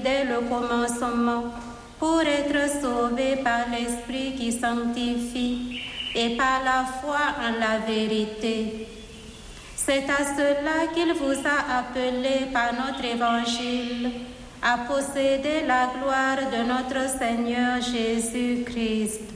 dès le commencement, pour être sauvés par l'Esprit qui sanctifie et par la foi en la vérité. C'est à cela qu'il vous a appelé par notre évangile à posséder la gloire de notre Seigneur Jésus-Christ.